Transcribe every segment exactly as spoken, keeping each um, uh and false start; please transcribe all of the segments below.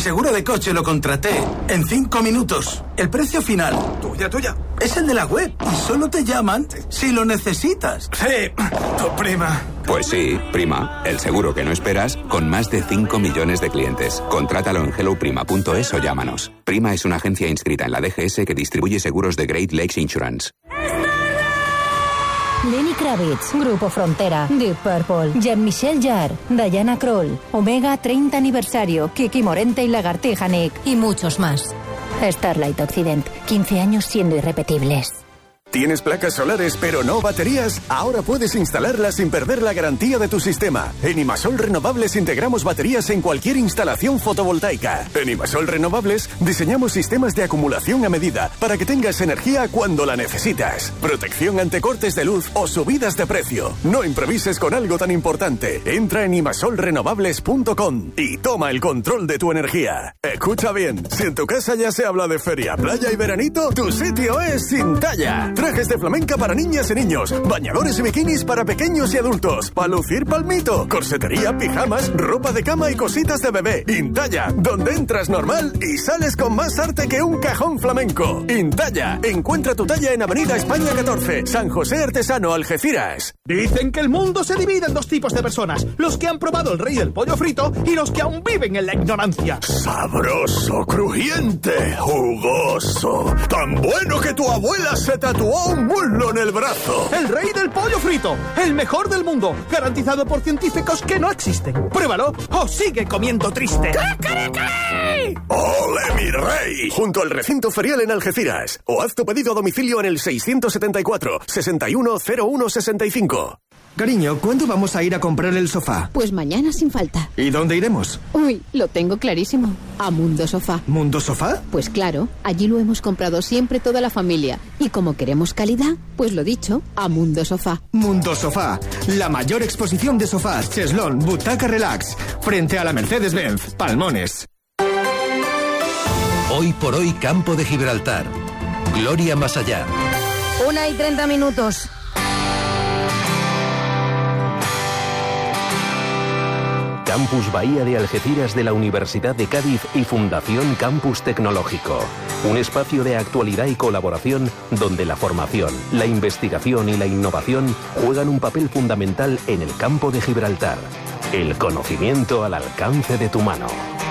seguro de coche lo contraté en cinco minutos. El precio final... Tuya, tuya. Es el de la web y solo te llaman si lo necesitas. Sí, tu prima. Pues sí, Prima, el seguro que no esperas con más de cinco millones de clientes. Contrátalo en hello prima punto es o llámanos. Prima es una agencia inscrita en la D G S que distribuye seguros de Great Lakes Insurance. Lenny Kravitz, Grupo Frontera, Deep Purple, Jean-Michel Jarre, Diana Krall, Omega treinta aniversario, Kiki Morente y Lagartija Nick y muchos más. Starlight Occident, quince años siendo irrepetibles. ¿Tienes placas solares pero no baterías? Ahora puedes instalarlas sin perder la garantía de tu sistema. En Imasol Renovables integramos baterías en cualquier instalación fotovoltaica. En Imasol Renovables diseñamos sistemas de acumulación a medida para que tengas energía cuando la necesitas. Protección ante cortes de luz o subidas de precio. No improvises con algo tan importante. Entra en imasol renovables punto com y toma el control de tu energía. Escucha bien, si en tu casa ya se habla de feria, playa y veranito, tu sitio es Intalla. Trajes de flamenca para niñas y niños, bañadores y bikinis para pequeños y adultos, para lucir palmito, corsetería, pijamas, ropa de cama y cositas de bebé. Intalla, donde entras normal y sales con más arte que un cajón flamenco. Intalla, encuentra tu talla en Avenida España catorce, San José Artesano, Algeciras. Dicen que el mundo se divide en dos tipos de personas: los que han probado el rey del pollo frito y los que aún viven en la ignorancia. Sabroso, crujiente, jugoso, tan bueno que tu abuela se tatuó un muslo en el brazo. El rey del pollo frito, el mejor del mundo, garantizado por científicos que no existen. Pruébalo o sigue comiendo triste. ¡Cacaraca! ¡Ole mi rey! Junto al recinto ferial en Algeciras. O haz tu pedido a domicilio en el seiscientos setenta y cuatro, sesenta y uno, cero uno sesenta y cinco. Cariño, ¿cuándo vamos a ir a comprar el sofá? Pues mañana sin falta. ¿Y dónde iremos? Uy, lo tengo clarísimo. A Mundo Sofá. ¿Mundo Sofá? Pues claro, allí lo hemos comprado siempre toda la familia. Y como queremos calidad, pues lo dicho, a Mundo Sofá. Mundo Sofá, la mayor exposición de sofás, cheslón, butaca relax, frente a la Mercedes-Benz, Palmones. Hoy por hoy, Campo de Gibraltar. Gloria más allá. Una y treinta minutos. Campus Bahía de Algeciras de la Universidad de Cádiz y Fundación Campus Tecnológico. Un espacio de actualidad y colaboración donde la formación, la investigación y la innovación juegan un papel fundamental en el campo de Gibraltar. El conocimiento al alcance de tu mano.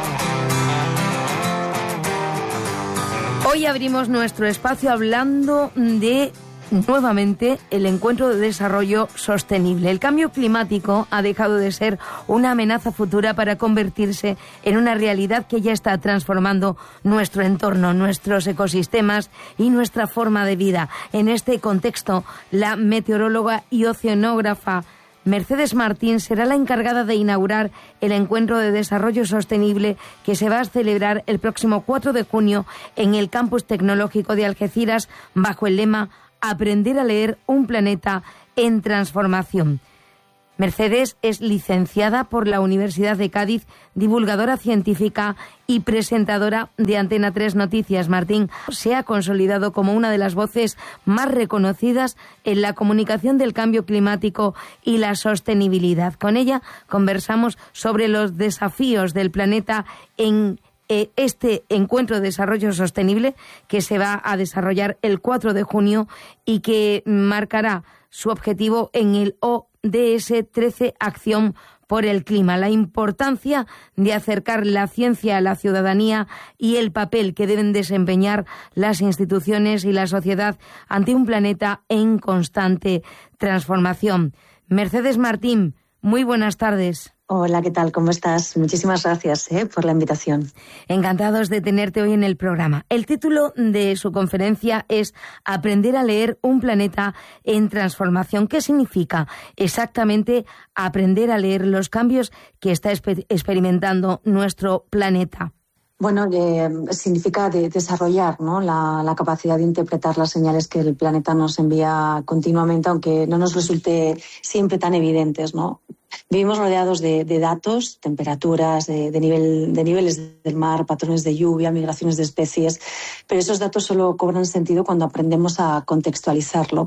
Hoy abrimos nuestro espacio hablando de... nuevamente, el encuentro de desarrollo sostenible. El cambio climático ha dejado de ser una amenaza futura para convertirse en una realidad que ya está transformando nuestro entorno, nuestros ecosistemas y nuestra forma de vida. En este contexto, la meteoróloga y oceanógrafa Mercedes Martín será la encargada de inaugurar el encuentro de desarrollo sostenible que se va a celebrar el próximo cuatro de junio en el Campus Tecnológico de Algeciras bajo el lema Aprender a leer un planeta en transformación. Mercedes es licenciada por la Universidad de Cádiz, divulgadora científica y presentadora de Antena tres Noticias. Martín se ha consolidado como una de las voces más reconocidas en la comunicación del cambio climático y la sostenibilidad. Con ella conversamos sobre los desafíos del planeta en este encuentro de desarrollo sostenible que se va a desarrollar el cuatro de junio y que marcará su objetivo en el O D S trece Acción por el Clima. La importancia de acercar la ciencia a la ciudadanía y el papel que deben desempeñar las instituciones y la sociedad ante un planeta en constante transformación. Mercedes Martín, muy buenas tardes. Hola, ¿qué tal? ¿Cómo estás? Muchísimas gracias ¿eh? por la invitación. Encantados de tenerte hoy en el programa. El título de su conferencia es Aprender a leer un planeta en transformación. ¿Qué significa exactamente aprender a leer los cambios que está exper- experimentando nuestro planeta? Bueno, eh, significa de desarrollar ¿no? la, la capacidad de interpretar las señales que el planeta nos envía continuamente, aunque no nos resulte siempre tan evidentes, ¿no? Vivimos rodeados de, de datos, temperaturas, de, de, nivel, de niveles del mar, patrones de lluvia, migraciones de especies, pero esos datos solo cobran sentido cuando aprendemos a contextualizarlo.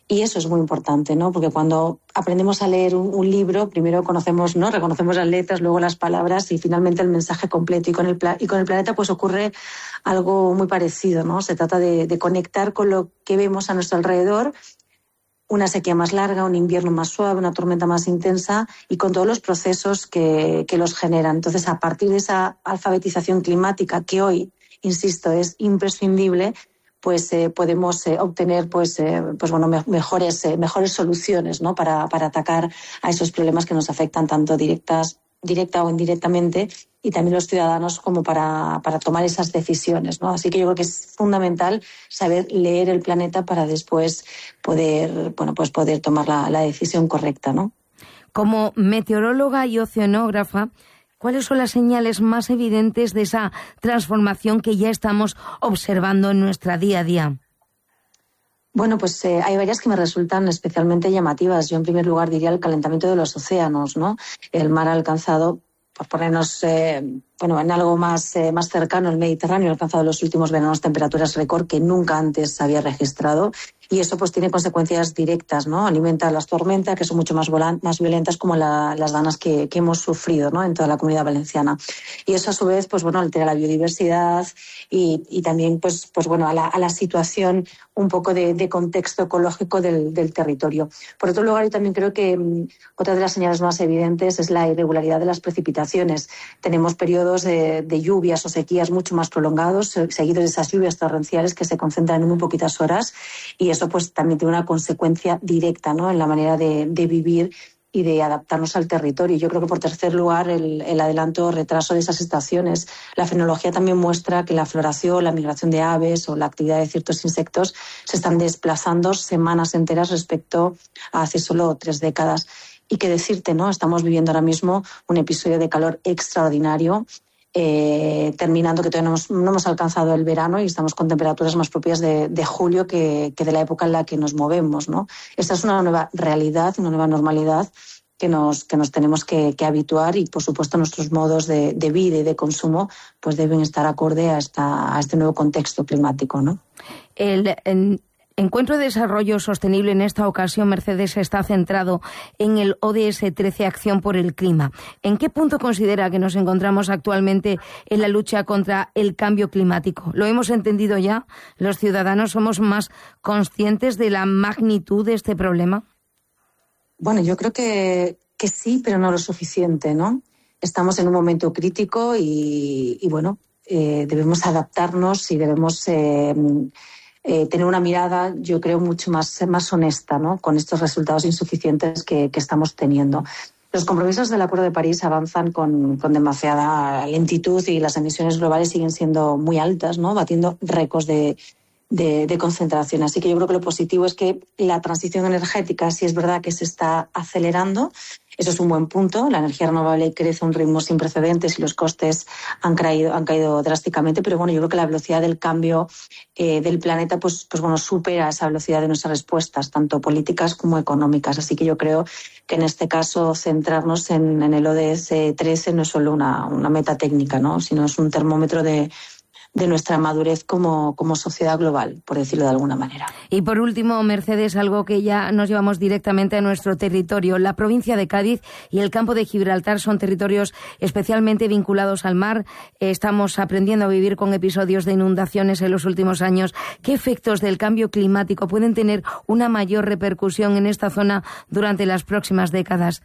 Y eso es muy importante, ¿no? Porque cuando aprendemos a leer un, un libro, primero conocemos, ¿no? Reconocemos las letras, luego las palabras y finalmente el mensaje completo. Y con el, pla- y con el planeta pues ocurre algo muy parecido, ¿no? Se trata de, de conectar con lo que vemos a nuestro alrededor, una sequía más larga, un invierno más suave, una tormenta más intensa y con todos los procesos que, que los generan. Entonces, a partir de esa alfabetización climática que hoy, insisto, es imprescindible, pues eh, podemos eh, obtener pues, eh, pues, bueno, me- mejores, eh, mejores soluciones, ¿no? para, para atacar a esos problemas que nos afectan tanto directas, directa o indirectamente, y también los ciudadanos como para, para tomar esas decisiones, ¿no? Así que yo creo que es fundamental saber leer el planeta para después poder, bueno, pues poder tomar la, la decisión correcta, ¿no? Como meteoróloga y oceanógrafa, ¿cuáles son las señales más evidentes de esa transformación que ya estamos observando en nuestra día a día? Bueno, pues eh, hay varias que me resultan especialmente llamativas. Yo, en primer lugar, diría el calentamiento de los océanos, ¿no? El mar ha alcanzado, por ponernos eh, bueno, en algo más, eh, más cercano, el Mediterráneo ha alcanzado en los últimos veranos temperaturas récord que nunca antes había registrado. Y eso pues tiene consecuencias directas, ¿no? Alimenta las tormentas, que son mucho más, volan- más violentas, como la, las danas que, que hemos sufrido, ¿no? En toda la Comunidad Valenciana. Y eso, a su vez, pues bueno, altera la biodiversidad y, y también, pues, pues bueno, a la, a la situación un poco de, de contexto ecológico del, del territorio. Por otro lugar, yo también creo que mm, otra de las señales más evidentes es la irregularidad de las precipitaciones. Tenemos periodos de, de lluvias o sequías mucho más prolongados, seguidos de esas lluvias torrenciales que se concentran en muy poquitas horas, y eso pues también tiene una consecuencia directa, ¿no? En la manera de, de vivir y de adaptarnos al territorio. Yo creo que, por tercer lugar, el, el adelanto o retraso de esas estaciones. La fenología también muestra que la floración, la migración de aves o la actividad de ciertos insectos se están desplazando semanas enteras respecto a hace solo tres décadas. Y qué decirte, ¿no? Estamos viviendo ahora mismo un episodio de calor extraordinario, Eh, terminando que todavía no hemos, no hemos alcanzado el verano y estamos con temperaturas más propias de, de julio que, que de la época en la que nos movemos, ¿no? Esta es una nueva realidad, una nueva normalidad que nos, que nos tenemos que, que habituar, y, por supuesto, nuestros modos de, de vida y de consumo pues deben estar acorde a, esta, a este nuevo contexto climático, ¿no? El... En... Encuentro de Desarrollo Sostenible en esta ocasión, Mercedes, está centrado en el O D S trece, Acción por el Clima. ¿En qué punto considera que nos encontramos actualmente en la lucha contra el cambio climático? ¿Lo hemos entendido ya? ¿Los ciudadanos somos más conscientes de la magnitud de este problema? Bueno, yo creo que, que sí, pero no lo suficiente, ¿no? Estamos en un momento crítico y, y bueno, eh, debemos adaptarnos y debemos... Eh, Eh, tener una mirada, yo creo, mucho más, más honesta, ¿no? Con estos resultados insuficientes que, que estamos teniendo. Los compromisos del Acuerdo de París avanzan con, con demasiada lentitud y las emisiones globales siguen siendo muy altas, ¿no? Batiendo récords de, de, de concentración. Así que yo creo que lo positivo es que la transición energética, sí es verdad que se está acelerando. Eso es un buen punto. La energía renovable crece a un ritmo sin precedentes y los costes han caído, han caído drásticamente. Pero bueno, yo creo que la velocidad del cambio eh, del planeta pues, pues bueno, supera esa velocidad de nuestras respuestas, tanto políticas como económicas. Así que yo creo que en este caso centrarnos en, en el O D S trece no es solo una, una meta técnica, ¿no? Sino es un termómetro de de nuestra madurez como, como sociedad global, por decirlo de alguna manera. Y por último, Mercedes, algo que ya nos llevamos directamente a nuestro territorio. La provincia de Cádiz y el campo de Gibraltar son territorios especialmente vinculados al mar. Estamos aprendiendo a vivir con episodios de inundaciones en los últimos años. ¿Qué efectos del cambio climático pueden tener una mayor repercusión en esta zona durante las próximas décadas?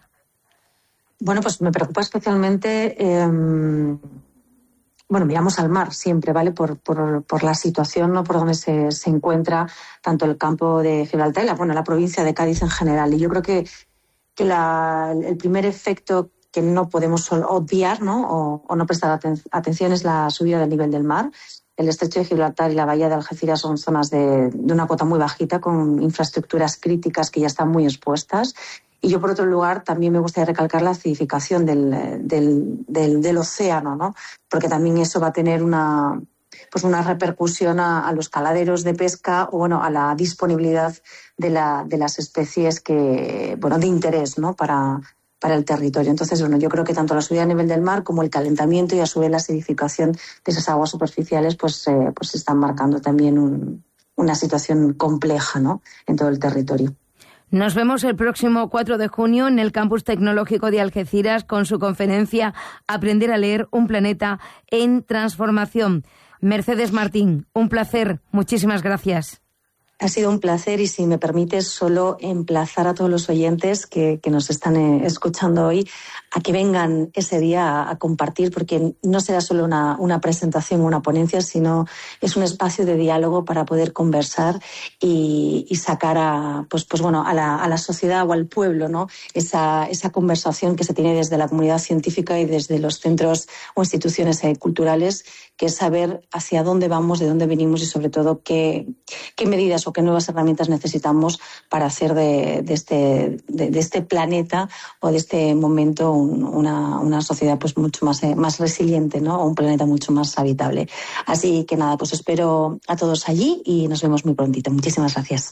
Bueno, pues me preocupa especialmente... Eh, Bueno, miramos al mar siempre, ¿vale? Por, por, por la situación, ¿no? Por donde se, se encuentra tanto el campo de Gibraltar y la, bueno, la provincia de Cádiz en general. Y yo creo que, que la, el primer efecto que no podemos obviar, ¿no? O, o no prestar aten- atención es la subida del nivel del mar. El estrecho de Gibraltar y la bahía de Algeciras son zonas de, de una cota muy bajita, con infraestructuras críticas que ya están muy expuestas. Y yo, por otro lugar, también me gustaría recalcar la acidificación del, del, del, del océano, ¿no? Porque también eso va a tener una, pues una repercusión a, a los caladeros de pesca o, bueno, a la disponibilidad de, la, de las especies que, bueno, de interés, ¿no? Para, para el territorio. Entonces, bueno, yo creo que tanto la subida a nivel del mar como el calentamiento y, a su vez, la acidificación de esas aguas superficiales, pues, eh, pues están marcando también un, una situación compleja, ¿no?, en todo el territorio. Nos vemos el próximo cuatro de junio en el Campus Tecnológico de Algeciras con su conferencia Aprender a leer un planeta en transformación. Mercedes Martín, un placer. Muchísimas gracias. Ha sido un placer y, si me permites, solo emplazar a todos los oyentes que, que nos están eh, escuchando hoy a que vengan ese día a, a compartir, porque no será solo una, una presentación o una ponencia, sino es un espacio de diálogo para poder conversar y, y sacar a, pues, pues bueno, a la, a la sociedad o al pueblo, ¿no?, esa, esa conversación que se tiene desde la comunidad científica y desde los centros o instituciones eh, culturales, que es saber hacia dónde vamos, de dónde venimos y, sobre todo, qué, qué medidas o qué nuevas herramientas necesitamos para hacer de, de, este, de, de este planeta o de este momento un, una, una sociedad pues mucho más, eh, más resiliente, ¿no?, o un planeta mucho más habitable. Así que nada, pues espero a todos allí y nos vemos muy prontito. Muchísimas gracias.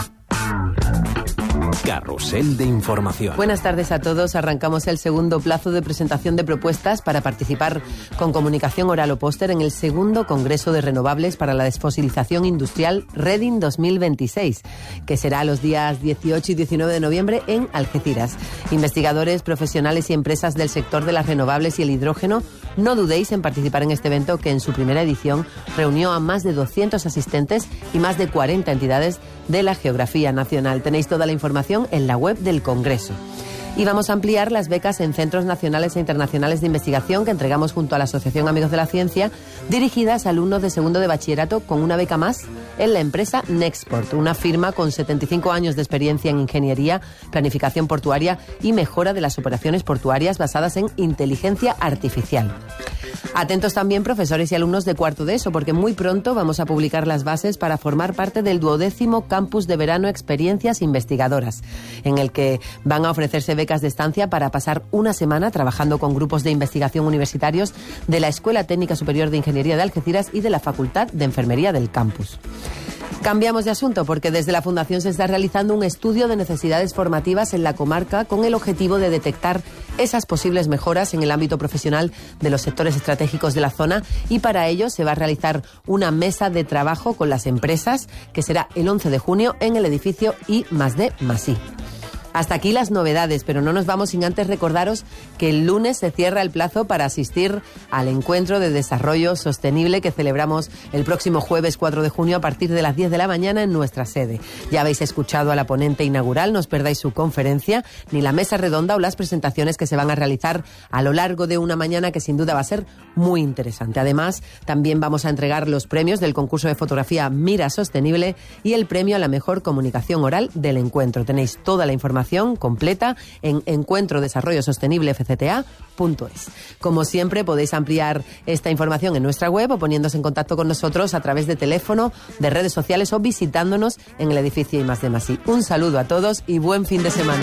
Carrusel de información. Buenas tardes a todos. Arrancamos el segundo plazo de presentación de propuestas para participar con comunicación oral o póster en el segundo Congreso de Renovables para la Desfosilización Industrial Reading dos mil veintiséis, que será los días dieciocho y diecinueve de noviembre en Algeciras. Investigadores, profesionales y empresas del sector de las renovables y el hidrógeno, no dudéis en participar en este evento que en su primera edición reunió a más de doscientos asistentes y más de cuarenta entidades de la geografía nacional. Tenéis toda la información en la web del Congreso. Y vamos a ampliar las becas en centros nacionales e internacionales de investigación que entregamos junto a la Asociación Amigos de la Ciencia, dirigidas a alumnos de segundo de bachillerato con una beca más en la empresa Nexport, una firma con setenta y cinco años de experiencia en ingeniería, planificación portuaria y mejora de las operaciones portuarias basadas en inteligencia artificial. Atentos también profesores y alumnos de cuarto de ESO, porque muy pronto vamos a publicar las bases para formar parte del duodécimo Campus de Verano Experiencias Investigadoras, en el que van a ofrecerse becas de estancia para pasar una semana trabajando con grupos de investigación universitarios de la Escuela Técnica Superior de Ingeniería de Algeciras y de la Facultad de Enfermería del campus. Cambiamos de asunto porque desde la Fundación se está realizando un estudio de necesidades formativas en la comarca con el objetivo de detectar esas posibles mejoras en el ámbito profesional de los sectores estratégicos de la zona, y para ello se va a realizar una mesa de trabajo con las empresas que será el once de junio en el edificio I más D más I. Hasta aquí las novedades, pero no nos vamos sin antes recordaros que el lunes se cierra el plazo para asistir al encuentro de desarrollo sostenible que celebramos el próximo jueves cuatro de junio a partir de las diez de la mañana en nuestra sede. Ya habéis escuchado a la ponente inaugural, no os perdáis su conferencia, ni la mesa redonda o las presentaciones que se van a realizar a lo largo de una mañana que sin duda va a ser muy interesante. Además, también vamos a entregar los premios del concurso de fotografía Mira Sostenible y el premio a la mejor comunicación oral del encuentro. Tenéis toda la información completa en encuentro desarrollo sostenible f c t a punto es. Como siempre, podéis ampliar esta información en nuestra web o poniéndose en contacto con nosotros a través de teléfono, de redes sociales o visitándonos en el edificio I más D más I. Un saludo a todos y buen fin de semana.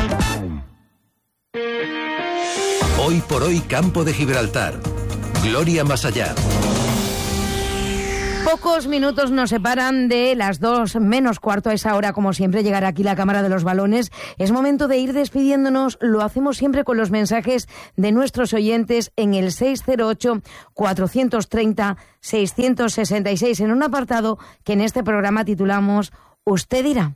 Hoy por hoy, Campo de Gibraltar. Gloria más allá. Pocos minutos nos separan de las dos menos cuarto. A esa hora, como siempre, llegará aquí la Cámara de los Balones. Es momento de ir despidiéndonos. Lo hacemos siempre con los mensajes de nuestros oyentes en el seis cero ocho, cuatro tres cero, seis seis seis, en un apartado que en este programa titulamos Usted dirá.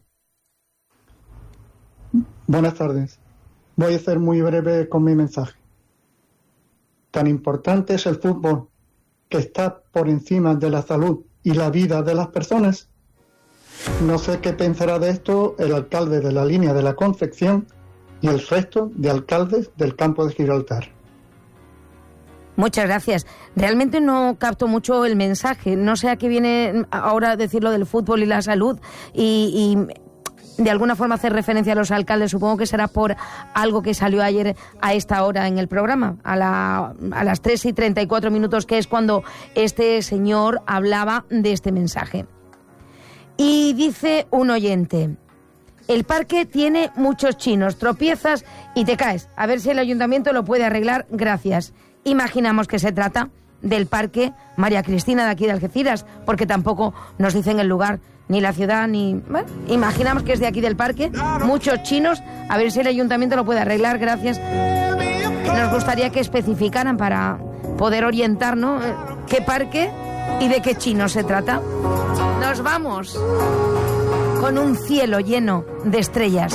Buenas tardes. Voy a ser muy breve con mi mensaje. Tan importante es el fútbol, que está por encima de la salud y la vida de las personas. No sé qué pensará de esto el alcalde de la línea de la Concepción y el resto de alcaldes del Campo de Gibraltar. Muchas gracias. Realmente no capto mucho el mensaje. No sé a qué viene ahora decir lo del fútbol y la salud y... y... de alguna forma hacer referencia a los alcaldes. Supongo que será por algo que salió ayer a esta hora en el programa, a, la, a las tres y treinta y cuatro minutos, que es cuando este señor hablaba de este mensaje. Y dice un oyente: el parque tiene muchos chinos, tropiezas y te caes. A ver si el ayuntamiento lo puede arreglar, gracias. Imaginamos que se trata del parque María Cristina de aquí de Algeciras, porque tampoco nos dicen el lugar, ni la ciudad, ni... Bueno, imaginamos que es de aquí del parque, muchos chinos, a ver si el ayuntamiento lo puede arreglar, gracias. Nos gustaría que especificaran para poder orientar, ¿no?, qué parque y de qué chinos se trata. Nos nos vamos con un cielo lleno de estrellas.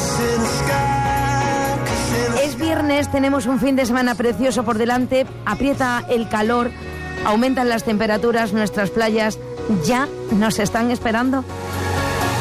Es viernes, tenemos un fin de semana precioso por delante, aprieta el calor, aumentan las temperaturas, nuestras playas ya nos están esperando.